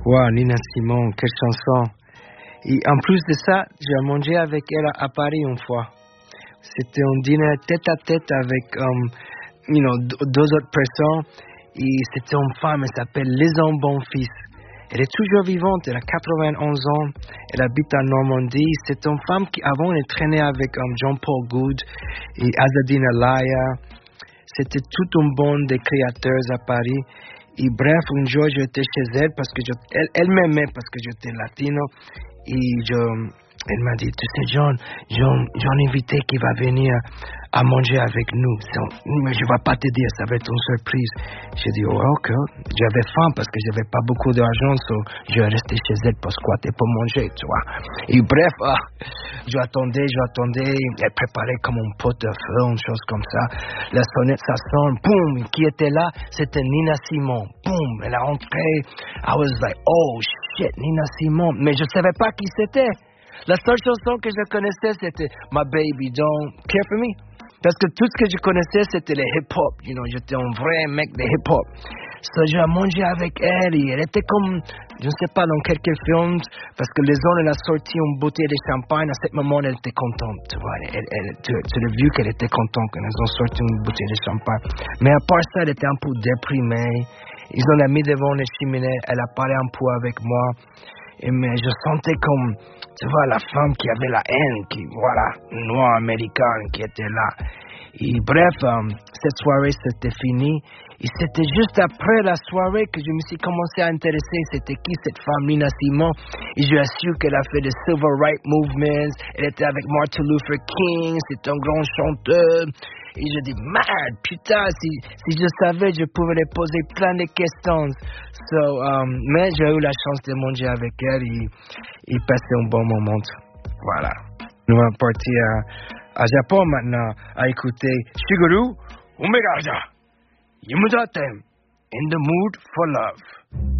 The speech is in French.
Wow, Nina Simone, quelle chanson. Et en plus de ça, j'ai mangé avec elle à Paris une fois. C'était un dîner tête à tête avec, deux autres personnes. Et c'était une femme, elle s'appelle Lisanne Bonfils. Elle est toujours vivante, elle a 91 ans, elle habite en Normandie. C'est une femme qui, avant, elle traînait avec Jean-Paul Goud et Azadine Alaya. C'était toute une bande de créateurs à Paris. Et bref, un jour, j'étais chez elle parce que elle m'aimait parce que j'étais latino. Et elle m'a dit, tu sais, John, j'ai un invité qui va venir à manger avec nous. Mais je ne vais pas te dire, ça va être une surprise. J'ai dit, oh, ok. J'avais faim parce que j'avais pas beaucoup d'argent, so je vais rester chez elle pour squatter, pour manger, tu vois. Et bref, j'attendais. Elle préparait comme un pot de feu, une chose comme ça. La sonnette, ça sonne, boum. Qui était là? C'était Nina Simone. Boum, elle a rentré. I was like, oh shit, Nina Simone. Mais je savais pas qui c'était. La seule chanson que je connaissais, c'était My Baby Don't Care For Me. Parce que tout ce que je connaissais, c'était le hip-hop. J'étais un vrai mec de hip-hop. So, j'ai mangé avec elle et elle était comme, je ne sais pas, dans quelques films, parce que les autres, elle a sorti une bouteille de champagne. À ce moment, elle était contente, tu vois. Tu l'as vu qu'elle était contente quand elles ont sorti une bouteille de champagne. Mais à part ça, elle était un peu déprimée. Ils ont mis devant les cheminées. Elle a parlé un peu avec moi. Mais je sentais comme, tu vois, la femme qui avait la haine, noire américaine qui était là. Et bref, cette soirée, c'était fini. Et c'était juste après la soirée que je me suis commencé à intéresser. C'était qui cette femme, Nina Simone? Et j'ai su qu'elle a fait le Civil Rights Movement. Elle était avec Martin Luther King. C'est un grand chanteur. Et je dis, merde, putain, si je savais, je pouvais lui poser plein de questions. Mais j'ai eu la chance de manger avec elle et passer un bon moment. Voilà. Nous allons partir à Japon maintenant à écouter Shigeru Umegaja. Yumuzatem, In the Mood for Love.